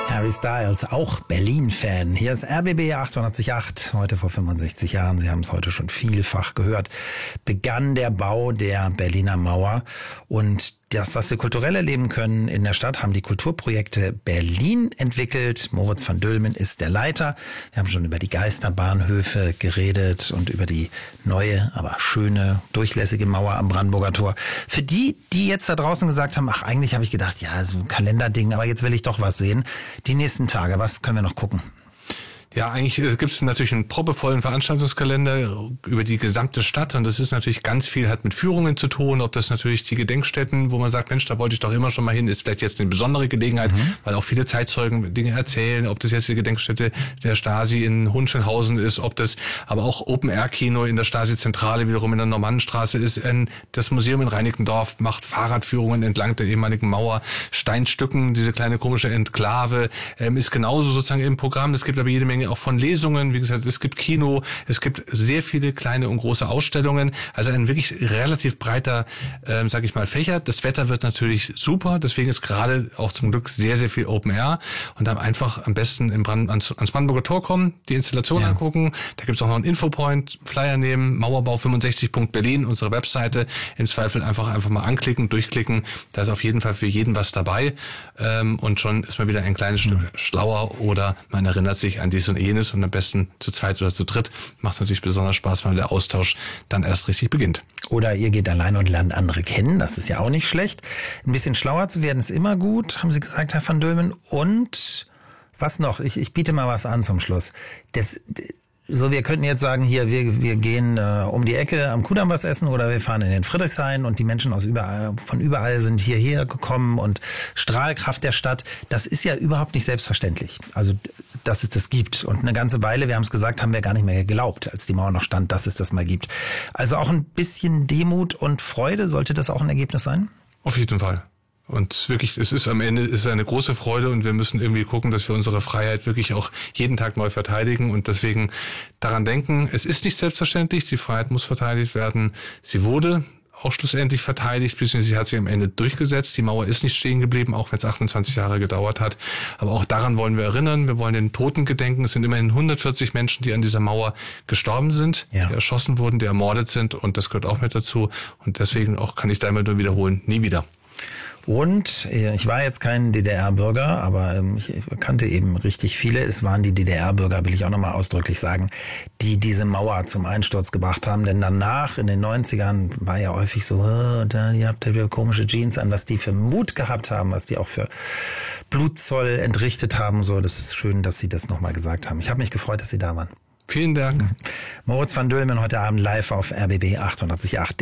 Harry Styles, auch Berlin-Fan. Hier ist RBB 888, heute vor 65 Jahren, Sie haben es heute schon vielfach gehört, begann der Bau der Berliner Mauer. Und das, was wir kulturell erleben können in der Stadt, haben die Kulturprojekte Berlin entwickelt. Moritz van Dülmen ist der Leiter. Wir haben schon über die Geisterbahnhöfe geredet und über die neue, aber schöne, durchlässige Mauer am Brandenburger Tor. Für die jetzt da draußen gesagt haben, ach, eigentlich habe ich gedacht, ja, so ein Kalenderding, aber jetzt will ich doch was sehen. Die nächsten Tage, was können wir noch gucken? Ja, eigentlich gibt es natürlich einen proppevollen Veranstaltungskalender über die gesamte Stadt und das ist natürlich ganz viel, hat mit Führungen zu tun, ob das natürlich die Gedenkstätten, wo man sagt, Mensch, da wollte ich doch immer schon mal hin, ist vielleicht jetzt eine besondere Gelegenheit, weil auch viele Zeitzeugen Dinge erzählen, ob das jetzt die Gedenkstätte der Stasi in Hohenschönhausen ist, ob das aber auch Open-Air-Kino in der Stasi-Zentrale wiederum in der Normannenstraße ist, das Museum in Reinickendorf macht Fahrradführungen entlang der ehemaligen Mauer, Steinstücken, diese kleine komische Enklave, ist genauso sozusagen im Programm, es gibt aber jede Menge auch von Lesungen, wie gesagt, es gibt Kino, es gibt sehr viele kleine und große Ausstellungen, also ein wirklich relativ breiter, sage ich mal, Fächer. Das Wetter wird natürlich super, deswegen ist gerade auch zum Glück sehr, sehr viel Open Air und dann einfach am besten ans Brandenburger Tor kommen, die Installation angucken, da gibt es auch noch einen Infopoint, Flyer nehmen, Mauerbau65.berlin, unsere Webseite, im Zweifel einfach mal anklicken, durchklicken, da ist auf jeden Fall für jeden was dabei und schon ist man wieder ein kleines Stück schlauer oder man erinnert sich an dies und jenes und am besten zu zweit oder zu dritt. Macht es natürlich besonders Spaß, weil der Austausch dann erst richtig beginnt. Oder ihr geht allein und lernt andere kennen, das ist ja auch nicht schlecht. Ein bisschen schlauer zu werden ist immer gut, haben Sie gesagt, Herr van Dülmen. Und was noch? Ich biete mal was an zum Schluss. So, wir könnten jetzt sagen, hier, wir gehen um die Ecke am Kudamm was essen oder wir fahren in den Friedrichshain und die Menschen von überall sind hierher gekommen und Strahlkraft der Stadt, das ist ja überhaupt nicht selbstverständlich. Also, dass es das gibt. Und eine ganze Weile, wir haben es gesagt, haben wir gar nicht mehr geglaubt, als die Mauer noch stand, dass es das mal gibt. Also auch ein bisschen Demut und Freude, sollte das auch ein Ergebnis sein? Auf jeden Fall. Und wirklich, es ist am Ende ist eine große Freude und wir müssen irgendwie gucken, dass wir unsere Freiheit wirklich auch jeden Tag neu verteidigen und deswegen daran denken, es ist nicht selbstverständlich, die Freiheit muss verteidigt werden. Sie wurde auch schlussendlich verteidigt, beziehungsweise sie hat sich am Ende durchgesetzt. Die Mauer ist nicht stehen geblieben, auch wenn es 28 Jahre gedauert hat. Aber auch daran wollen wir erinnern. Wir wollen den Toten gedenken. Es sind immerhin 140 Menschen, die an dieser Mauer gestorben sind, die erschossen wurden, die ermordet sind und das gehört auch mit dazu. Und deswegen auch kann ich da immer nur wiederholen, nie wieder. Und ich war jetzt kein DDR-Bürger, aber ich kannte eben richtig viele. Es waren die DDR-Bürger, will ich auch nochmal ausdrücklich sagen, die diese Mauer zum Einsturz gebracht haben. Denn danach, in den 90ern, war ja häufig so, ihr habt ja komische Jeans an, was die für Mut gehabt haben, was die auch für Blutzoll entrichtet haben. So, das ist schön, dass Sie das nochmal gesagt haben. Ich habe mich gefreut, dass Sie da waren. Vielen Dank. Moritz van Dülmen heute Abend live auf RBB 888.